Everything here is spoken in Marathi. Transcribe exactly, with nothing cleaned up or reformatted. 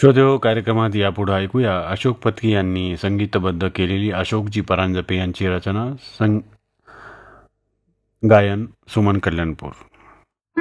श्रोतेहो, कार्यक्रमात यापुढे ऐकूया अशोक पत्की यांनी संगीतबद्ध केलेली अशोकजी परांजपे यांची रचना, सं गायन सुमन कल्याणपूर.